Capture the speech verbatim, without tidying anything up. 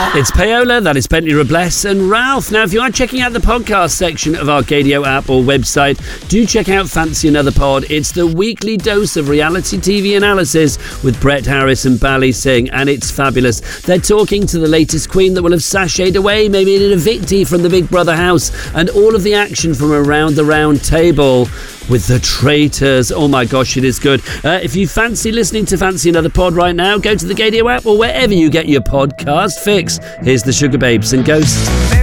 It's Paola, that is Bentley Robles and Ralph. Now, if you are checking out the podcast section of our Gadio app or website, do check out Fancy Another Pod. It's the weekly dose of reality T V analysis with Brett Harris and Bally Singh, and it's fabulous. They're talking to the latest queen that will have sashayed away, maybe an evictee from the Big Brother house, and all of the action from around the round table with the traitors. Oh my gosh, it is good. Uh, if you fancy listening to Fancy Another Pod right now, go to the Gadio app or wherever you get your podcast fix. Here's the Sugar Babes and Ghosts.